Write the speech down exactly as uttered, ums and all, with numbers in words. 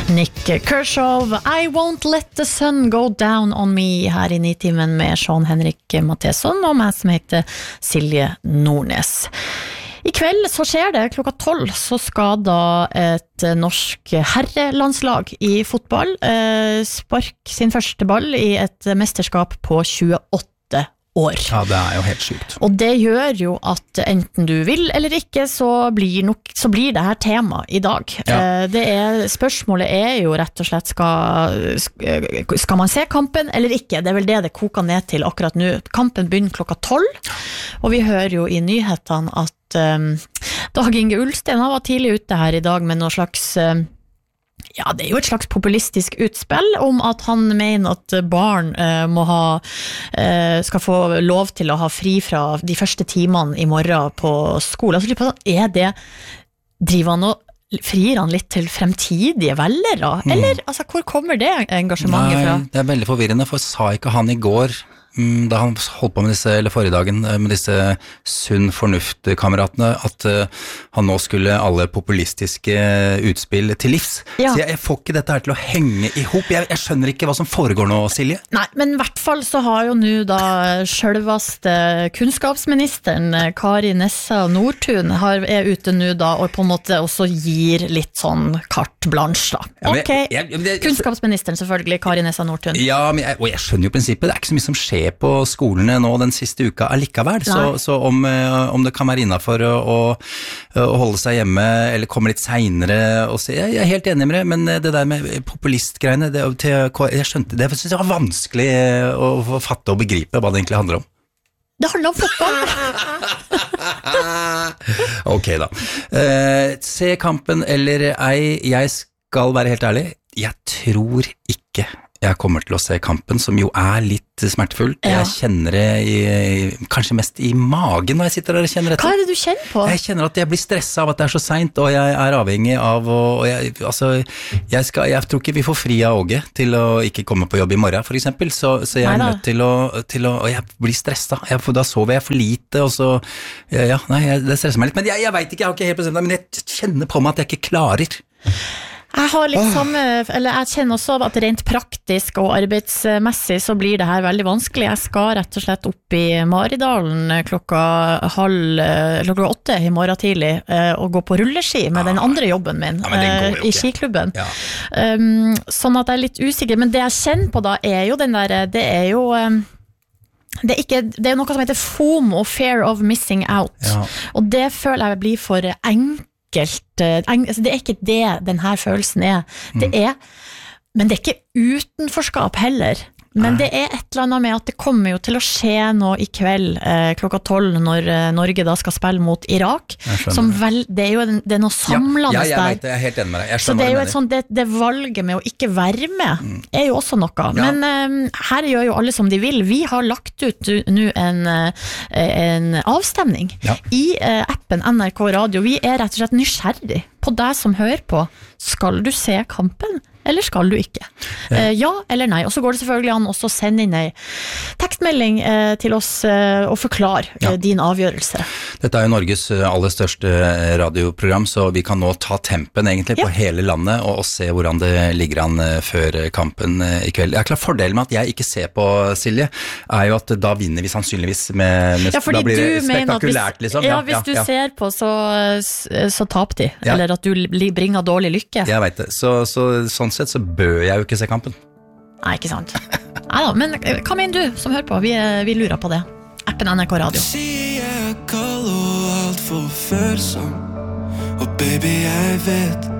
Nick Kershaw, I won't let the sun go down on me, her i Nitimen med Sean Henrik Matheson og meg som heter Silje Nordnes. I kveld så skjer det klokka tolv, så skal da et norsk herrelandslag i fotball eh, sparke sin første ball i et mesterskap på tjueåtte år. Ja, det er jo helt sykt. Og det gjør jo at enten du vil eller ikke, så blir, nok, så blir det her tema i dag. Ja. Eh, det er, spørsmålet er jo rett og slett, skal, skal man se kampen eller ikke? Det er vel det det koker ned til akkurat nå. Kampen begynner klokka tolv, og vi hører jo i nyhetene at um, Dag Inge Ulstein var tidlig ute her i dag med noe slags um, ja, det er jo et slags populistisk utspill om at han mener at barn uh, må ha, uh, skal få lov til å ha fri fra de første timene i morgen på skolen. Altså, er det, driver han og frir han litt til fremtidige velgere? Mm. Eller, altså, hvor kommer det engasjementet fra? Nei, det er veldig forvirrende, for sa ikke han i går, da han holdt på med disse, eller forrige dagen, med disse sunn fornuft-kameratene, at uh, han nå skulle alle populistiske utspill til livs. Ja. Så jeg, jeg får ikke dette her til å henge ihop. Jeg, jeg skjønner ikke hva som foregår nå, Silje. Nei, men i hvert fall så har jo nå da selveste kunnskapsministeren Kari Nessa Nordtun har, er ute nå da, og på en måte også gir litt sånn carte blanche da. Ja, ok, jeg, jeg, jeg, kunnskapsministeren selvfølgelig, Kari Nessa Nordtun. Ja, men jeg, og jeg skjønner jo prinsippet, det er ikke så mye som skjer på skolene nå den siste uka allikevel, så, så om, om det kan være innenfor å, å, å holde seg hjemme eller komme litt senere og se, jeg er helt enig med det, men det der med populistgreiene, det, til, jeg skjønte det, jeg synes det var vanskelig å, å fatte og begripe hva det egentlig handler om. Det handler om fotball. Ok da. Uh, se kampen eller ei, jeg skal være helt ærlig, jeg tror ikke jeg kommer til å se kampen, som jo er litt smertefullt. Ja. Jeg kjenner det i, kanskje mest i magen når jeg sitter der og kjenner dette. Hva er det du kjenner på? Jeg kjenner at jeg blir stresset av at det er så sent, og jeg er avhengig av å, og jeg, altså, jeg, skal, jeg tror ikke vi får fri av Åge til å ikke komme på jobb i morgen, for eksempel, så, så jeg er nødt til å, til å, og jeg blir stresset. Jeg, da sover jeg for lite, og så, ja, ja nei, jeg, det stresser meg litt, men jeg, jeg vet ikke, jeg har ikke helt bestemt, men jeg kjenner på meg at jeg ikke klarer. Jeg har litt samme, eller jeg kjenner også at rent praktisk og arbeidsmessig så blir det her veldig vanskelig. Jeg skal rett og slett opp i Maridalen klokka halv, klokka åtte i morgen tidlig og gå på rulleski med den andre jobben min ja, i skiklubben. Ja. Um, sånn at jeg er litt usikker, men det jeg kjenner på da er jo den der, det er jo... Um, Det er, ikke, det er noe som heter FOMO, Fear of Missing Out, ja. Og det føler jeg blir for enkelt. Altså, det er ikke det denne følelsen er. Det er, men det er ikke utenforskap heller. Men det er et eller annet med at det kommer jo til å skje nå i kveld eh, klokka tolv når eh, Norge da skal spille mot Irak. Som vel, det er jo en, det er noe samlende ja, ja, jeg der. vet det, jeg er helt enig med deg. Jeg så det er jo et sånt, det, det valget med å ikke være med mm. er jo også noe. Ja. Men eh, her gjør jo alle som de vil. Vi har lagt ut nå en, en avstemning ja. I eh, appen N R K Radio. Vi er rett og slett nysgjerrig på deg som hører på. Skal du se kampen? Eller skal du ikke? Ja. Eh, ja eller nei. Og så går det selvfølgelig an også å sende inn en tekstmelding eh, til oss eh, og forklare ja. eh, din avgjørelse. Dette er jo Norges aller største radioprogram, så vi kan nå ta tempen egentlig ja. På hele landet og, og se hvordan det ligger an før kampen i kveld. Jeg er klar, fordelen med at jeg ikke ser på, Silje, er jo at da vinner vi sannsynligvis med, med ja, fordi da blir det spektakulært, hvis, liksom. Ja, hvis ja, du ja. Ser på, så, så tap de. Ja. Eller at du bringer dårlig lykke. Jeg vet det. Så, så, sånn sett så bør jeg jo ikke se kampen. Nei, ikke sant. Neida, men hva mener du som hører på? Vi, vi lurer på det. Appen N R K Radio. Sier jeg kald og alt for følsom, og baby jeg vet